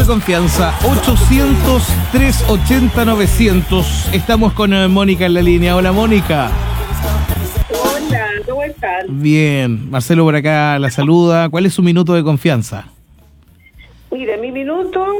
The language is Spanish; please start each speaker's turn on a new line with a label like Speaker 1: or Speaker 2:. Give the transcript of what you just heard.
Speaker 1: confianza, 800-380-900. Estamos con Mónica en la línea. Hola, Mónica.
Speaker 2: Hola, ¿cómo estás?
Speaker 1: Bien, Marcelo por acá la saluda. ¿Cuál es su minuto de confianza?
Speaker 2: Mira, mi minuto